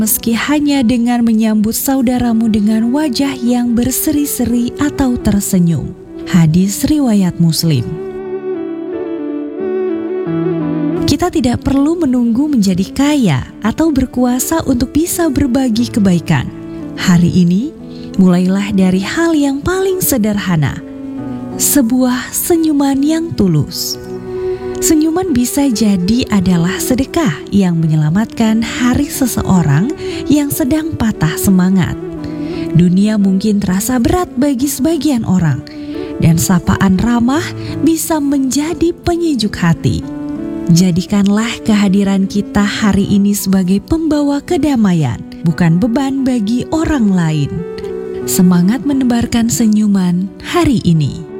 meski hanya dengan menyambut saudaramu dengan wajah yang berseri-seri atau tersenyum. Hadis riwayat Muslim. Kita tidak perlu menunggu menjadi kaya atau berkuasa untuk bisa berbagi kebaikan. Hari ini, mulailah dari hal yang paling sederhana, sebuah senyuman yang tulus. Senyuman bisa jadi adalah sedekah yang menyelamatkan hari seseorang yang sedang patah semangat. Dunia mungkin terasa berat bagi sebagian orang, dan sapaan ramah bisa menjadi penyejuk hati. Jadikanlah kehadiran kita hari ini sebagai pembawa kedamaian, bukan beban bagi orang lain. Semangat menebarkan senyuman hari ini.